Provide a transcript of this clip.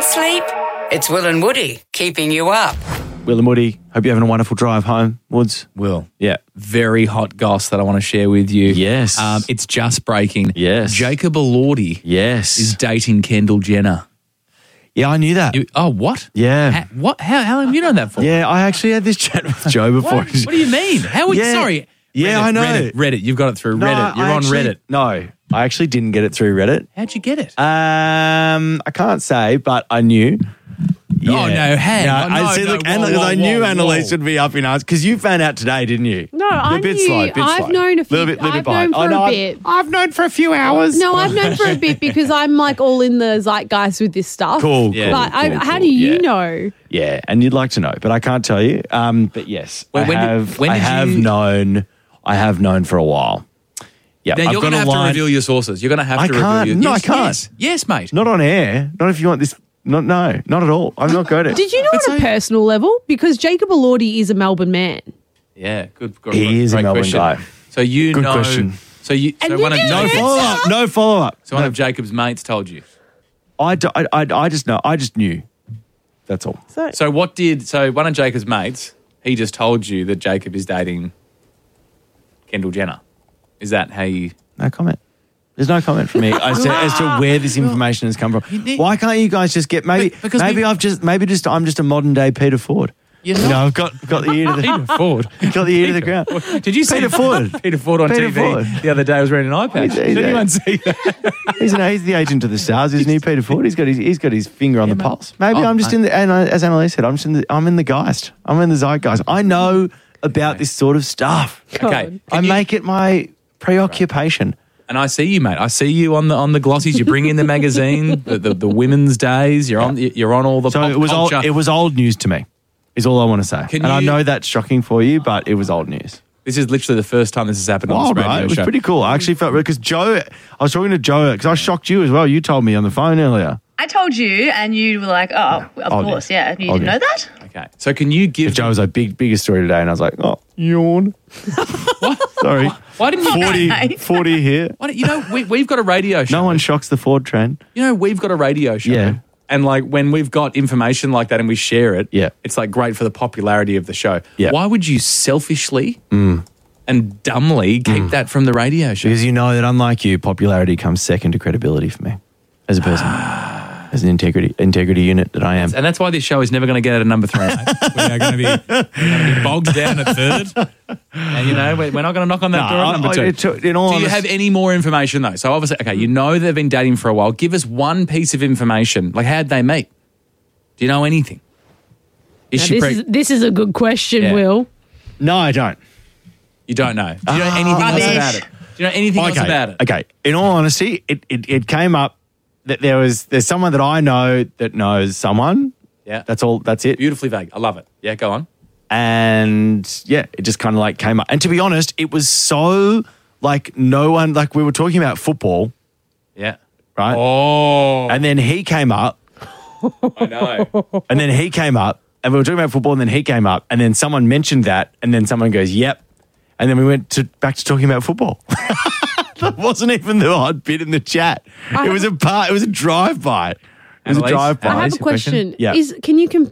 sleep? It's Will and Woody keeping you up. Will and Woody, hope you're having a wonderful drive home. Woods? Will. Yeah. Very hot goss that I want to share with you. Yes. It's just breaking. Yes. Jacob Elordi Yes. is dating Kendall Jenner. Yeah, I knew that. What? Yeah. How long have you known that for? Yeah, I actually had this chat with Joe before. What do you mean? How? Yeah. Sorry. Yeah, Reddit, I know. Reddit. You've got it through Reddit. You're on Reddit. No, I actually didn't get it through Reddit. How'd you get it? I can't say, but I knew. Yeah. Oh, no, hang on. I see. No, Look, whoa, I knew whoa. Annalise would be up in arms because you found out today, didn't you? No, I bit knew. slow, bit I've slow. known a few. Little bit I've behind. known for I know, a bit. I've known for a few hours. No, I've known for a bit because I'm like all in the zeitgeist with this stuff. Cool. Yeah. But cool, how cool. do you Yeah. know? Yeah, and you'd like to know, but I can't tell you. But yes, When did I have you- known. I have known for a while. Yeah, Now, you're going to have to reveal your sources. You're going to have I to can't. reveal your... No, I Yes, can't. Yes, mate. Not on air. Not if you want this. No, not at all. I'm not good at it. Did you know on a personal level? Because Jacob Elordi is a Melbourne man. Yeah, good. He is a great Melbourne question. guy. So you Good know... question. So you... And So you one of knew No it. follow up. No follow up. So one of Jacob's mates told you. I just know. I just knew. That's all. So what did... So one of Jacob's mates, he just told you that Jacob is dating Kendall Jenner. Is that how you... No comment. There's no comment from me as to where this information has come from. Why can't you guys just get maybe I'm just a modern day Peter Ford. You're You not. know, I've got the ear to the Peter Ford. got the ear to the ground. Did you see Peter Ford? Peter Ford on Peter TV Ford. the other day? I was wearing an eye patch. He's- Did anyone see that? He's the agent of the stars, isn't he, Peter Ford? He's got his finger on the mate. pulse. Maybe Oh, I'm just in the, and as Annalise said, I'm in the geist. I'm in the zeitgeist. I know about this sort of stuff. Okay. I make it my preoccupation. And I see you, mate. I see you on the glossies. You bring in the magazine, the women's days. You're on all the So pop it was culture. it was old news to me. Is all I want to say. Can and I you- know that's shocking for you, but it was old news. This is literally the first time this has happened on Wild, this radio right? It was show. pretty cool. I actually felt because I was talking to Joe because I shocked you as well. You told me on the phone earlier. I told you, and you were like, "Oh, of Oh, course, yeah. yeah." You Oh, didn't yeah. know that? Okay. So can you give... Joe was like, bigger story today, and I was like, oh, yawn. Sorry. Why didn't you... 40 here. Why don't, you know, we've got a radio show. No one shocks the Ford trend. You know, we've got a radio show. Yeah. And like when we've got information like that and we share it, Yeah. it's like great for the popularity of the show. Yeah. Why would you selfishly and dumbly keep that from the radio show? Because you know that unlike you, popularity comes second to credibility for me as a person. As an integrity unit that I am. And that's why this show is never going to get out of number 3. Mate. We are going to be bogged down at 3rd. And, you know, we're not going to knock on that door at number 2. In all Do you honesty, have any more information, though? So, obviously, okay, you know they've been dating for a while. Give us one piece of information. Like, how'd they meet? Do you know anything? Is Now, she this is a good question, Yeah. Will. No, I don't. You don't know. Do you know anything else rubbish. about it? Do you know anything else about it? Okay. In all honesty, it came up that there's someone that I know that knows someone. Yeah. That's all. That's it. Beautifully vague. I love it. Yeah, go on. And yeah, it just kind of like came up. And to be honest, it was so like no one, like we were talking about football, Yeah. right? Oh, And then he came up, I know. and then he came up, and we were talking about football, and then he came up, and then someone mentioned that, and then someone goes, yep. And then we went back to talking about football. That wasn't even the odd bit in the chat. It was a drive-by. It was a Annalise? drive-by. I have Annalise, a your question? question. Yeah. Can you